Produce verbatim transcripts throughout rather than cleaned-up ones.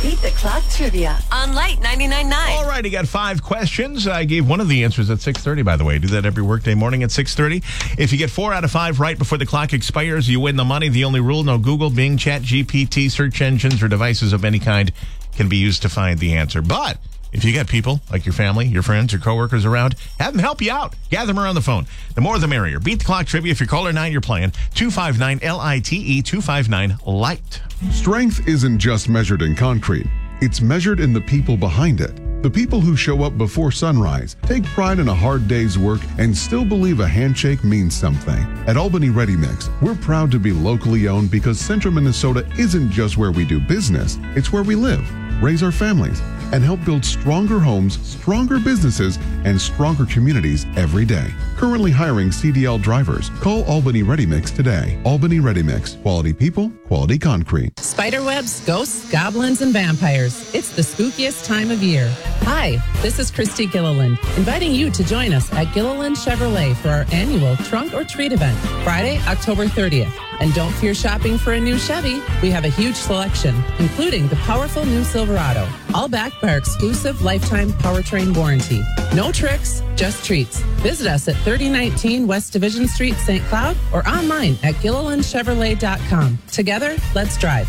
Beat the Clock Trivia on Light ninety-nine point nine. All right, you got five questions. I gave one of the answers at six thirty, by the way. I do that every workday morning at six thirty. If you get four out of five right before the clock expires, you win the money. The only rule, no Google, Bing, Chat, G P T, search engines, or devices of any kind can be used to find the answer. But if you got people like your family, your friends, your coworkers around, have them help you out. Gather them around the phone. The more the merrier. Beat the Clock Trivia. If you're caller nine, you're playing two five nine L I T E, two five nine LIGHT. Strength isn't just measured in concrete. It's measured in the people behind it. The people who show up before sunrise, take pride in a hard day's work, and still believe a handshake means something. At Albany Ready Mix, we're proud to be locally owned because Central Minnesota isn't just where we do business. It's where we live, raise our families, and help build stronger homes, stronger businesses, and stronger communities every day. Currently hiring C D L drivers. Call Albany Ready Mix today. Albany Ready Mix. Quality people, quality concrete. Spiderwebs, ghosts, goblins, and vampires. It's the spookiest time of year. Hi, this is Christy Gilliland, inviting you to join us at Gilliland Chevrolet for our annual Trunk or Treat event, Friday, October thirtieth. And don't fear shopping for a new Chevy. We have a huge selection, including the powerful new Silverado, all backed by our exclusive lifetime powertrain warranty. No tricks, just treats. Visit us at thirty nineteen West Division Street, Saint Cloud, or online at gilliland chevrolet dot com. Together, let's drive.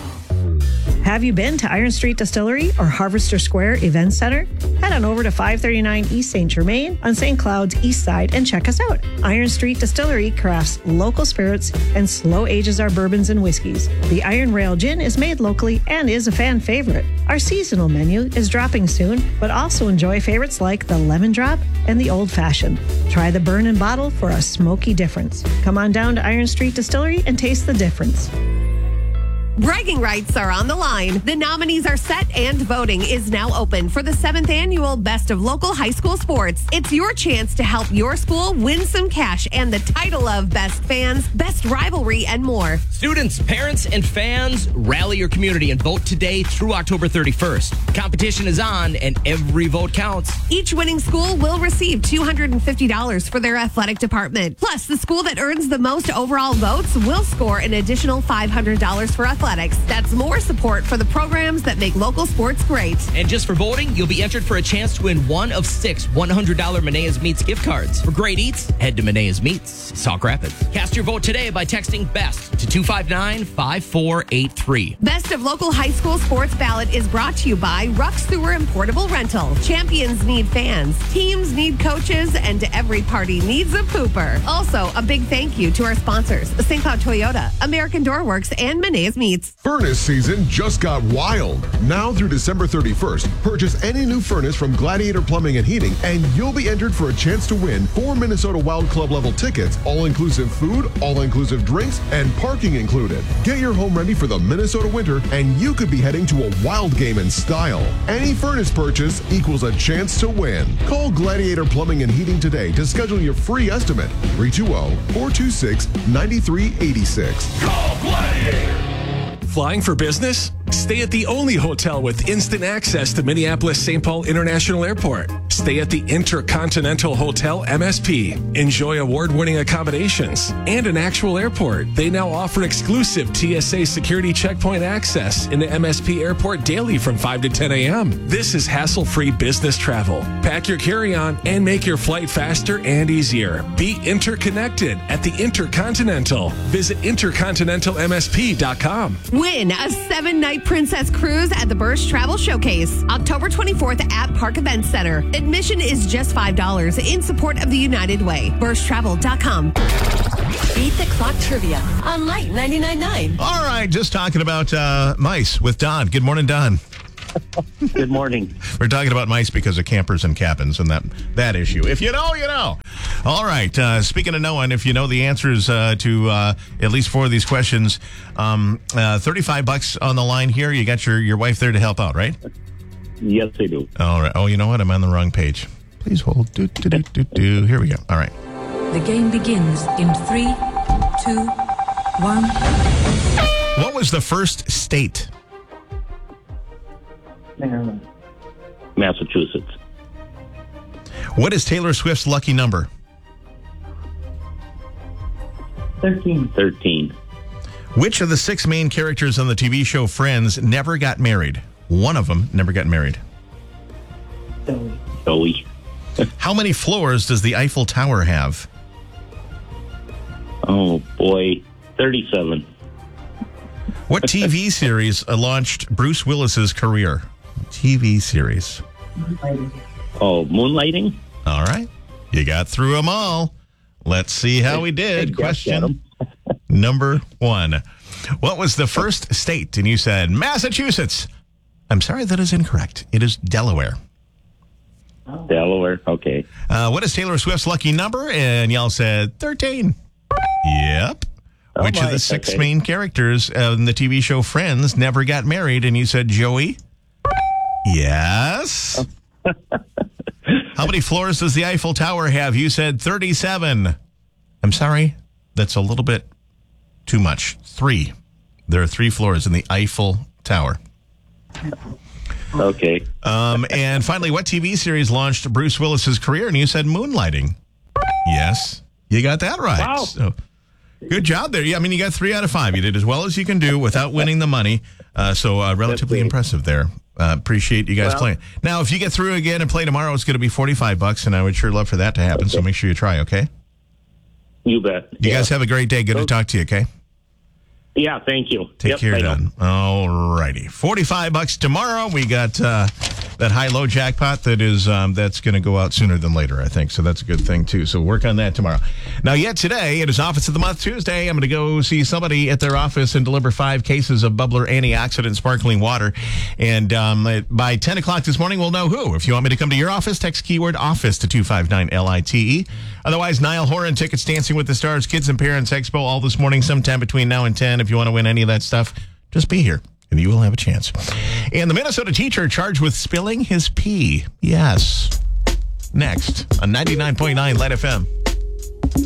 Have you been to Iron Street Distillery or Harvester Square Event Center? Head on over to five thirty-nine East Saint Germain on Saint Cloud's east side and check us out. Iron Street Distillery crafts local spirits and slow ages our bourbons and whiskeys. The Iron Rail Gin is made locally and is a fan favorite. Our seasonal menu is dropping soon, but also enjoy favorites like the Lemon Drop and the Old Fashioned. Try the Burn and Bottle for a smoky difference. Come on down to Iron Street Distillery and taste the difference. Bragging rights are on the line. The nominees are set and voting is now open for the seventh annual Best of Local High School Sports. It's your chance to help your school win some cash and the title of Best Fans, Best Rivalry, and more. Students, parents, and fans, rally your community and vote today through October thirty-first. Competition is on and every vote counts. Each winning school will receive two hundred fifty dollars for their athletic department. Plus, the school that earns the most overall votes will score an additional five hundred dollars for athletics. That's more support for the programs that make local sports great. And just for voting, you'll be entered for a chance to win one of six one hundred dollars Menea's Meats gift cards. For great eats, head to Menea's Meats, Sauk Rapids. Cast your vote today by texting BEST to two five nine, five four eight three. Best of Local High School Sports Ballot is brought to you by Ruck Sewer and Portable Rental. Champions need fans, teams need coaches, and every party needs a pooper. Also, a big thank you to our sponsors, Saint Cloud Toyota, American Door Works, and Menea's Meats. Furnace season just got wild. Now through December thirty-first, purchase any new furnace from Gladiator Plumbing and Heating, and you'll be entered for a chance to win four Minnesota Wild Club level tickets, all-inclusive food, all-inclusive drinks, and parking included. Get your home ready for the Minnesota winter, and you could be heading to a wild game in style. Any furnace purchase equals a chance to win. Call Gladiator Plumbing and Heating today to schedule your free estimate. three two zero, four two six, nine three eight six. Call Gladiator! Flying for business? Stay at the only hotel with instant access to Minneapolis-Saint Paul International Airport. Stay at the Intercontinental Hotel M S P. Enjoy award-winning accommodations and an actual airport. They now offer exclusive T S A security checkpoint access in the M S P airport daily from five to ten a.m. This is hassle-free business travel. Pack your carry-on and make your flight faster and easier. Be interconnected at the Intercontinental. Visit intercontinental m s p dot com. Win a seven-night Princess Cruise at the Bursch Travel Showcase, October twenty-fourth at Park Event Center. Admission is just five dollars in support of the United Way. bursch travel dot com. Beat the Clock Trivia on Light ninety-nine point nine. All right, just talking about uh, mice with Don. Good morning, Don. Good morning. We're talking about mice because of campers and cabins and that that issue. If you know, you know. All right. Uh, speaking of knowing, if you know the answers uh, to uh, at least four of these questions, um, uh, thirty-five bucks on the line here. You got your, your wife there to help out, right? Yes, I do. All right. Oh, you know what? I'm on the wrong page. Please hold. Do, do, do, do, do. Here we go. All right. The game begins in three, two, one. What was the first state? Massachusetts. What is Taylor Swift's lucky number? Thirteen. Thirteen. Which of the six main characters on the T V show Friends never got married? One of them never got married. Joey. How many floors does the Eiffel Tower have? Oh, boy. thirty-seven. What T V series uh, launched Bruce Willis's career? T V series. Oh, Moonlighting? All right. You got through them all. Let's see how we did. Question number one. What was the first state? And you said Massachusetts. I'm sorry, that is incorrect. It is Delaware. Delaware. Okay. Uh, what is Taylor Swift's lucky number? And y'all said thirteen. Yep. Oh Which my, of the six okay. main characters in the T V show Friends never got married? And you said Joey. Yes. How many floors does the Eiffel Tower have? You said thirty-seven. I'm sorry. That's a little bit too much. Three. There are three floors in the Eiffel Tower. Okay. Um, and finally, what T V series launched Bruce Willis's career? And you said Moonlighting. Yes. You got that right. Wow. So, good job there. Yeah, I mean, you got three out of five. You did as well as you can do without winning the money. Uh, so, uh, relatively impressive there. Uh, appreciate you guys Well, playing. Now, if you get through again and play tomorrow, it's going to be forty-five bucks, and I would sure love for that to happen. So make sure you try, okay? You bet. You yeah. guys have a great day. Good to talk to you, okay? Yeah, thank you. Take Yep, care, I know. Don. All righty. forty-five bucks tomorrow. We got uh, that high-low jackpot that is um, that's going to go out sooner than later, I think. So that's a good thing, too. So work on that tomorrow. Now, yet today, it is Office of the Month Tuesday. I'm going to go see somebody at their office and deliver five cases of Bubbler antioxidant sparkling water. And um, it- by ten o'clock this morning, we'll know who. If you want me to come to your office, text keyword OFFICE to two five nine L I T E. Otherwise, Niall Horan tickets, Dancing with the Stars, Kids and Parents Expo, all this morning, sometime between now and ten. If you want to win any of that stuff, just be here, and you will have a chance. And the Minnesota teacher charged with spilling his pee. Yes. Next on ninety-nine point nine L E D F M.